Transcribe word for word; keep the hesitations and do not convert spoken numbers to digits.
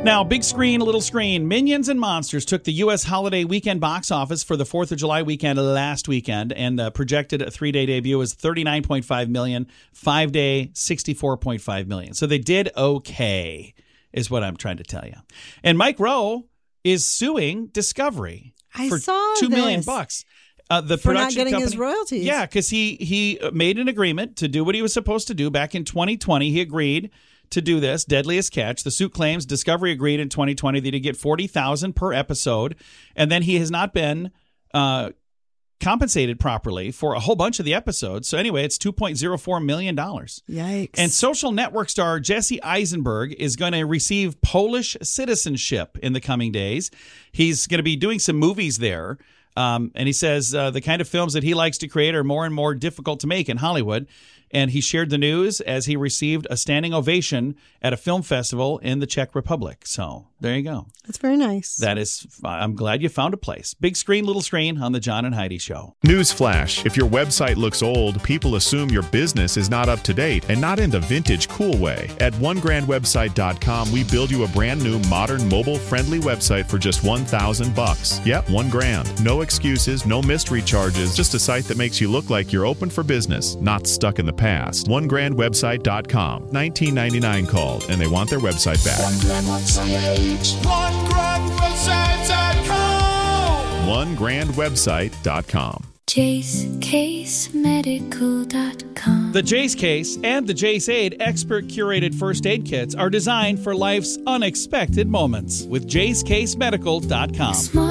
Now, big screen, little screen. Minions and Monsters took the U S holiday weekend box office for the fourth of July weekend last weekend, and uh, projected a three-day debut was thirty-nine point five million dollars, five-day sixty-four point five million dollars. So they did okay, is what I'm trying to tell you. And Mike Rowe is suing Discovery I for saw two million this. bucks. Uh, the For not production getting company, his royalties. Yeah, because he he made an agreement to do what he was supposed to do back in twenty twenty. He agreed to do this, Deadliest Catch. The suit claims Discovery agreed in twenty twenty that he'd get forty thousand dollars per episode, and then he has not been uh, compensated properly for a whole bunch of the episodes. So anyway, it's two point oh four million dollars. Yikes. And Social Network star Jesse Eisenberg is going to receive Polish citizenship in the coming days. He's going to be doing some movies there. Um, and he says uh, the kind of films that he likes to create are more and more difficult to make in Hollywood. And he shared the news as he received a standing ovation at a film festival in the Czech Republic. So there you go. That's very nice. That is, I'm glad you found a place. Big screen, little screen on the John and Heidi Show. Newsflash: if your website looks old, people assume your business is not up to date, and not in the vintage cool way. At one grand website dot com, we build you a brand new, modern, mobile-friendly website for just one thousand bucks. Yep, one grand. No excuses, no mystery charges, just a site that makes you look like you're open for business, not stuck in the past. one grand website dot com. nineteen ninety-nine called, and they want their website back. one grand website dot com. one grand website dot com. Jace Case Medical dot com. The Jace Case and the Jace Aid expert curated first aid kits are designed for life's unexpected moments with Jace Case Medical dot com. Smart